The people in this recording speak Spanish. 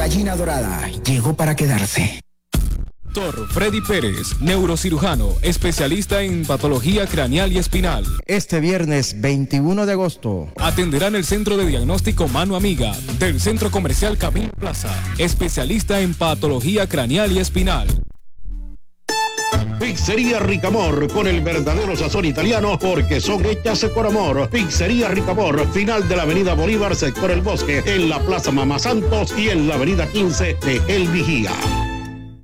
gallina dorada llegó para quedarse. Dr. Freddy Pérez, neurocirujano, especialista en patología craneal y espinal. Este viernes 21 de agosto atenderá en el Centro de Diagnóstico Mano Amiga del Centro Comercial Camino Plaza, especialista en patología craneal y espinal. Pizzería Ricamor, con el verdadero sazón italiano, porque son hechas con amor. Pizzería Ricamor, final de la avenida Bolívar, sector El Bosque, en la Plaza Mamá Santos y en la avenida 15 de El Vigía.